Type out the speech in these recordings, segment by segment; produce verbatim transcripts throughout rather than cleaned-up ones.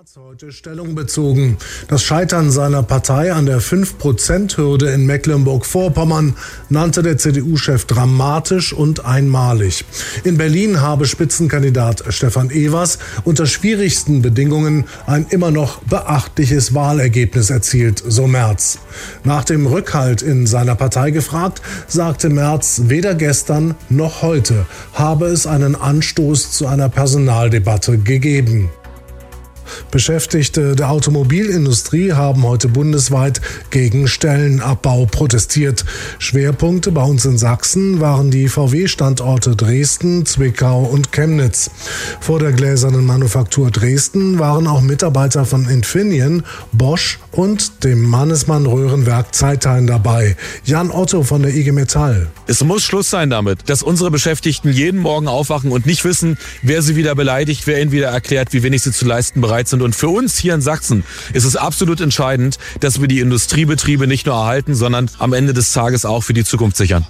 Heute Stellung bezogen. Das Scheitern seiner Partei an der fünf Prozent Hürde in Mecklenburg-Vorpommern nannte der C D U-Chef dramatisch und einmalig. In Berlin habe Spitzenkandidat Stefan Evers unter schwierigsten Bedingungen ein immer noch beachtliches Wahlergebnis erzielt, so Merz. Nach dem Rückhalt in seiner Partei gefragt, sagte Merz, weder gestern noch heute habe es einen Anstoß zu einer Personaldebatte gegeben. Beschäftigte der Automobilindustrie haben heute bundesweit gegen Stellenabbau protestiert. Schwerpunkte bei uns in Sachsen waren die V W-Standorte Dresden, Zwickau und Chemnitz. Vor der gläsernen Manufaktur Dresden waren auch Mitarbeiter von Infineon, Bosch und dem Mannesmann Röhrenwerk Zeithain dabei. Jan Otto von der I G Metall. Es muss Schluss sein damit, dass unsere Beschäftigten jeden Morgen aufwachen und nicht wissen, wer sie wieder beleidigt, wer ihnen wieder erklärt, wie wenig sie zu leisten bereit sind. Und für uns hier in Sachsen ist es absolut entscheidend, dass wir die Industriebetriebe nicht nur erhalten, sondern am Ende des Tages auch für die Zukunft sichern.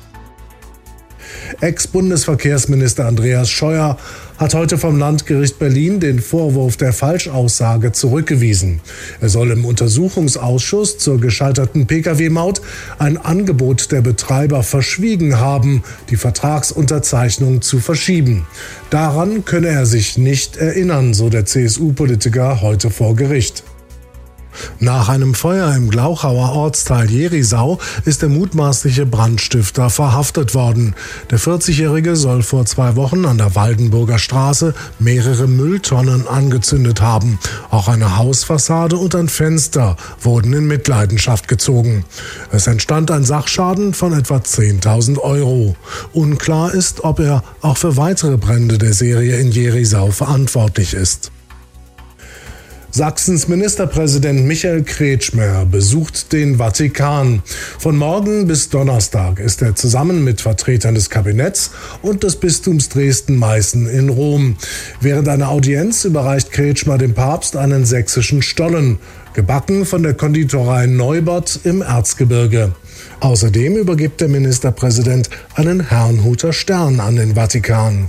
Ex-Bundesverkehrsminister Andreas Scheuer hat heute vom Landgericht Berlin den Vorwurf der Falschaussage zurückgewiesen. Er soll im Untersuchungsausschuss zur gescheiterten Pkw Maut ein Angebot der Betreiber verschwiegen haben, die Vertragsunterzeichnung zu verschieben. Daran könne er sich nicht erinnern, so der C S U-Politiker heute vor Gericht. Nach einem Feuer im Glauchauer Ortsteil Jerisau ist der mutmaßliche Brandstifter verhaftet worden. Der vierzigjährige soll vor zwei Wochen an der Waldenburger Straße mehrere Mülltonnen angezündet haben. Auch eine Hausfassade und ein Fenster wurden in Mitleidenschaft gezogen. Es entstand ein Sachschaden von etwa zehntausend Euro. Unklar ist, ob er auch für weitere Brände der Serie in Jerisau verantwortlich ist. Sachsens Ministerpräsident Michael Kretschmer besucht den Vatikan. Von morgen bis Donnerstag ist er zusammen mit Vertretern des Kabinetts und des Bistums Dresden-Meißen in Rom. Während einer Audienz überreicht Kretschmer dem Papst einen sächsischen Stollen, gebacken von der Konditorei Neubert im Erzgebirge. Außerdem übergibt der Ministerpräsident einen Herrnhuter Stern an den Vatikan.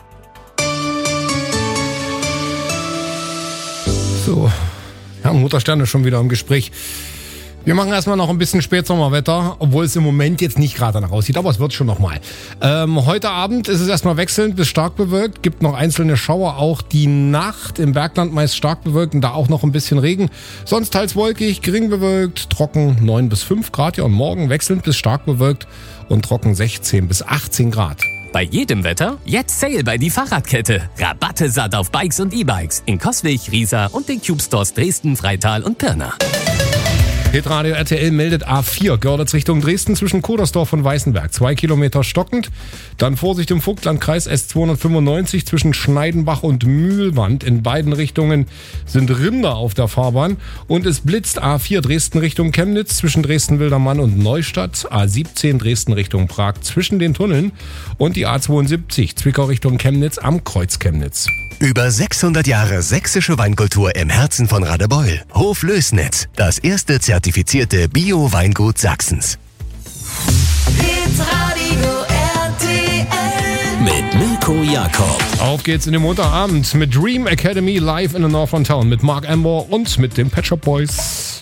So, Herrnhuter Stern ist schon wieder im Gespräch. Wir machen erstmal noch ein bisschen Spätsommerwetter, obwohl es im Moment jetzt nicht gerade danach aussieht, aber es wird schon nochmal. Ähm, heute Abend ist es erstmal wechselnd bis stark bewölkt, gibt noch einzelne Schauer, auch die Nacht im Bergland meist stark bewölkt und da auch noch ein bisschen Regen. Sonst teils wolkig, gering bewölkt, trocken neun bis fünf Grad, ja, und morgen wechselnd bis stark bewölkt und trocken sechzehn bis achtzehn Grad. Bei jedem Wetter jetzt Sale bei die Fahrradkette. Rabatte satt auf Bikes und E-Bikes in Coswig, Riesa und den Cube Stores Dresden, Freital und Pirna. Hitradio R T L meldet A vier, Görlitz Richtung Dresden zwischen Kodersdorf und Weißenberg. Zwei Kilometer stockend. Dann Vorsicht im Vogtlandkreis S zweihundertfünfundneunzig zwischen Schneidenbach und Mühlwand. In beiden Richtungen sind Rinder auf der Fahrbahn. Und es blitzt A vier Dresden Richtung Chemnitz zwischen Dresden-Wildermann und Neustadt. A siebzehn Dresden Richtung Prag zwischen den Tunneln. Und die A zweiundsiebzig Zwickau Richtung Chemnitz am Kreuz Chemnitz. Über sechshundert Jahre sächsische Weinkultur im Herzen von Radebeul. Hof Lößnitz, das erste zertifizierte Bio-Weingut Sachsens. Hitradio R T L Mit Mirko Jakob. Auf geht's in den Montagabend mit Dream Academy live in the North von Town mit Mark Amber und mit den Pet Shop Boys.